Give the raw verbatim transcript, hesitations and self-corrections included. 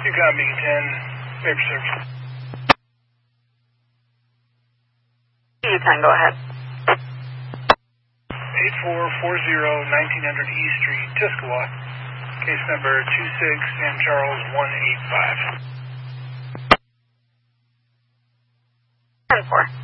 You got me, ten, paper service. You ten, go ahead. eight four four zero, nineteen hundred East Street, Tuscaloosa. Case number two six San Charles one eight five. ten four.